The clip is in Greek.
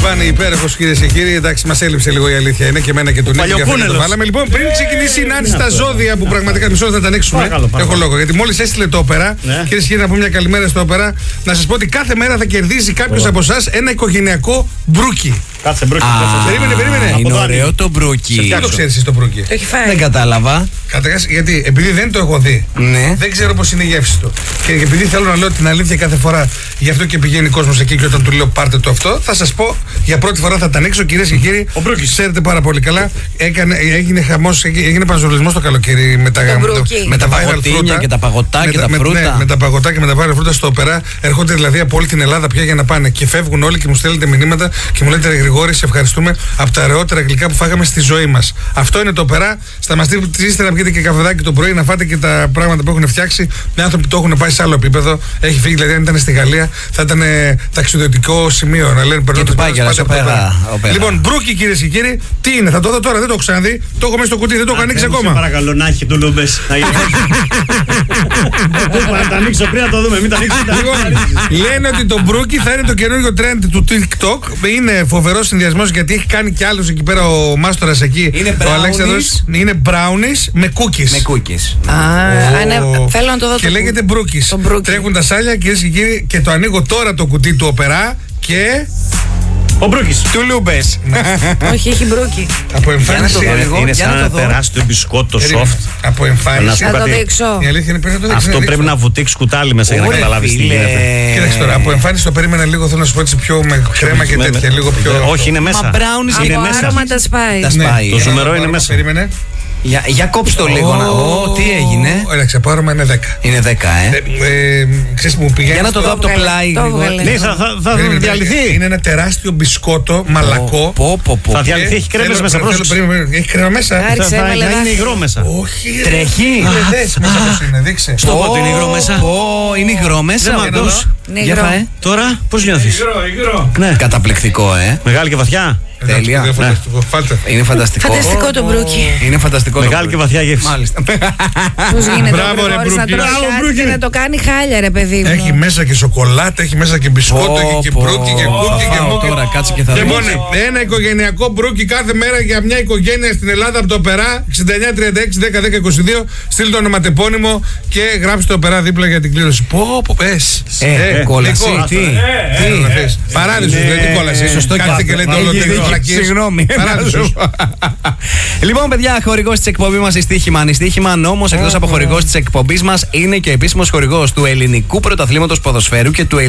Φάνη υπέροχος, κυρίες και κύριοι. Εντάξει, μας έλειψε λίγο η αλήθεια. Είναι και εμένα και τον ίδιο. Το βάλαμε. Λοιπόν, πριν ξεκινήσει η συνάντηση στα ζώδια που πραγματικά μισό θα τα ανοίξουμε. Έχω λόγο. Γιατί μόλις έστειλε το όπερα, κυρίες και κύριοι, να πούμε μια καλημέρα στο όπερα. Να σας πω ότι κάθε μέρα θα κερδίζει κάποιος από εσάς ένα οικογενειακό μπρούκι. Κάτσε μπρούκι. Περίμενε. Είναι ωραίο το μπρούκι. Τι το ξέρεις το μπρούκι? Το έχει φάει. Δεν κατάλαβα. Καταρχάς, γιατί επειδή δεν το έχω δει, δεν ξέρω πώς είναι η γεύση του. Και επειδή θέλω να λέω την αλήθεια κάθε φορά, γι' αυτό και πηγαίνει ο κόσμος εκεί και όταν του λέω πάρτε το αυτό, θα σας πω για πρώτη φορά θα τα ανοίξω, κυρίες και κύριοι. Ξέρετε πάρα πολύ καλά, έγινε χαμός, έγινε πανζολισμός το καλοκαίρι με τα viral φρούτα και τα παγωτά και τα φρούτα. Με τα παγωτά και με τα viral φρούτα στο όπερα. Έρχονται δηλαδή από όλη την Ελλάδα πια για να πάνε και φεύγουν όλοι και μου στέλνετε μηνύματα και μου λέτε Γρηγόρη, σε ευχαριστούμε από τα ωραιότερα γλυκά που φάγαμε στη ζωή μας. Αυτό είναι το όπερα. Σταματήστε να πιείτε και καφεδάκι το πρωί, να φάτε και τα πράγματα που έχουν φτιάξει. Οι άνθρωποι το έχουν πάει σε άλλο επίπεδο. Έχει φύγει, δηλαδή αν ήταν στη Γαλλία θα ήταν ταξιδιωτικό σημείο. Να λένε περνώντας πέρα. Λοιπόν, μπρούκι, κυρίες και κύριοι, τι είναι, θα το δω τώρα, δεν το έχω ξαναδεί. Το έχω μέσα στο κουτί, δεν το έχω ανοίξει ακόμα. Παρακαλώ, να έχει τουλούμπες. Να τα ανοίξω πριν να το δούμε, μην τα ανοίξω. Λένε ότι το μπρούκι θα είναι το καινούργιο trend του TikTok. Είναι φοβερός συνδυασμός γιατί έχει κάνει κι άλλος εκεί πέρα ο μάστορας εκεί. Ο Αλέξανδρος. Είναι brownies με cookies. Θέλω να το δω. Και λέγεται μπρούκις. Τρέχουν τα σάλια, κυρίες και κύριοι, και το ανοίγω τώρα το κουτί του όπερα και. Ο μπρούκης. Τουλούμπες. Όχι, έχει μπρούκι. Από εμφάνιση. Είναι σαν ένα τεράστιο μπισκότο soft. Από εμφάνιση. Θα το δείξω. Η αλήθεια είναι πρέπει να το δείξω. Αυτό πρέπει να βουτήξει κουτάλι μέσα για να καταλάβεις τι γίνεται. Κοίταξε τώρα, από εμφάνιση το περίμενα λίγο, θέλω να σου πω έτσι πιο με κρέμα και τέτοια. Λίγο πιο. Όχι, είναι μέσα. Μα brownies είναι μέσα. Άρωμα τα σπάει. Το ζουμερό είναι μέσα. Περίμενε. Για κόψε το λίγο να δω τι έγινε. Έλαξε, από άρωμα είναι 10. Είναι 10, Ξέρεις που πηγαίνει. Για να το δω από το πλάι. Ναι, θα διαλυθεί. Είναι ένα τεράστιο μπισκότο μαλακό. Θα διαλυθεί, έχει κρέμες μέσα. Έχει κρέμα μέσα. Θα είναι υγρό μέσα. Όχι. Τρέχει. Δες μέσα πώς είναι, δείξε. Στο πότε είναι υγρό μέσα. Είναι υγρό μέσα. Για φάε. Τώρα πώς νιώθεις? Υγρό. Καταπληκτικό, Μεγάλη και βαθιά. Τέλεια. Είναι φανταστικό. Φανταστικό το μπρούκι. Είναι φανταστικό. Μεγάλη και βαθιά γεύση. Μάλιστα. Πώς γίνεται να τρώει και να το κάνει χάλια, ρε παιδί μου. Έχει μέσα και σοκολάτα, έχει μέσα και μπισκότο, έχει και μπρούκι και κούκι και μούκι. Τώρα κάτσε και θα δεις. Λοιπόν, ένα οικογενειακό μπρούκι κάθε μέρα για μια οικογένεια στην Ελλάδα από το όπερα. 6936101022. Στείλτε το ονοματεπώνυμο και γράψτε το όπερα δίπλα για την κλήρωση. Πω, πες. Κόλαση. Τι. Παράδεισος, δεν την κόλαση. Σωστό και λέτε όλο το. Συγγνώμη. Λοιπόν, παιδιά, χορηγός της εκπομπής μας η Στοίχημαν. Η Στοίχημαν όμως, εκτός από χορηγός της εκπομπής μας, είναι και επίσημος χορηγός του ελληνικού πρωταθλήματος ποδοσφαίρου και του